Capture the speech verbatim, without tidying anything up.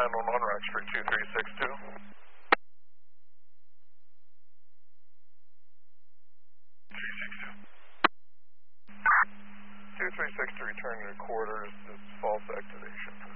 nine one one, Rockstreet two three six two. three six two. two three six two, return to quarters. It's false activation.